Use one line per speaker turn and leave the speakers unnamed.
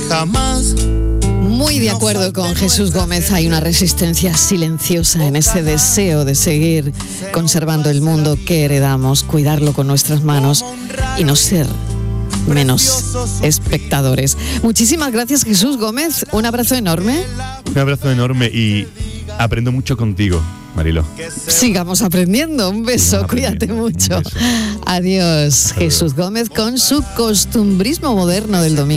jamás.
Muy de acuerdo con Jesús Gómez, hay una resistencia silenciosa en ese deseo de seguir conservando el mundo que heredamos, cuidarlo con nuestras manos y no ser menos espectadores. Muchísimas gracias, Jesús Gómez, un abrazo enorme.
Un abrazo enorme y aprendo mucho contigo, Mariló.
Sigamos aprendiendo, un beso, cuídate mucho. Adiós, Jesús Gómez con su costumbrismo moderno del domingo.